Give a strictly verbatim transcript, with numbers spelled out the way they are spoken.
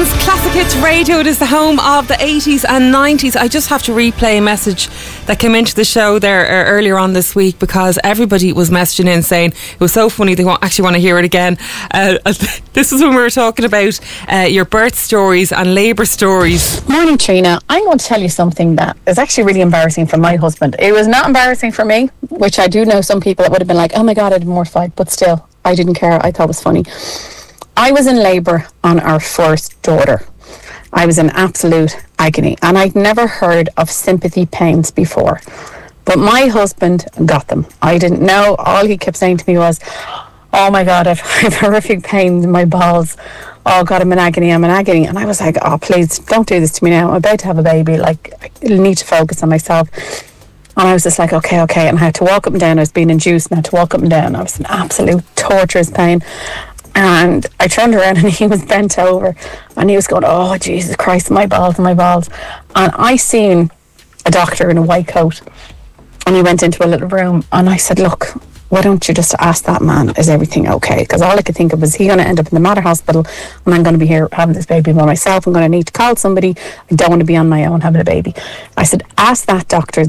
Ireland's Classic Hits Radio. It is the home of the eighties and nineties. I just have to replay a message that came into the show there uh, earlier on this week, because everybody was messaging in saying it was so funny they won't actually want to hear it again. Uh, this is when we were talking about uh, your birth stories and labour stories. Morning, Trina. I'm going to tell you something that is actually really embarrassing for my husband. It was not embarrassing for me, which I do know some people that would have been like, oh my God, I'd be mortified, but still, I didn't care. I thought it was funny. I was in labour on our first daughter. I was in absolute agony, and I'd never heard of sympathy pains before. But my husband got them. I didn't know. All he kept saying to me was, oh my God, I've, I've horrific pains in my balls. Oh God, I'm in agony, I'm in agony. And I was like, oh, please, don't do this to me now. I'm about to have a baby. Like, I need to focus on myself. And I was just like, okay, okay. And I had to walk up and down. I was being induced and I had to walk up and down. I was in absolute torturous pain. And I turned around and he was bent over and he was going, oh Jesus Christ, my balls, my balls. And I seen a doctor in a white coat, and he went into a little room, and I said, look, why don't you just ask that man, is everything okay? Because all I could think of was, he going to end up in the Mater Hospital, and I'm going to be here having this baby by myself. I'm going to need to call somebody. I don't want to be on my own having a baby. I said, ask that doctor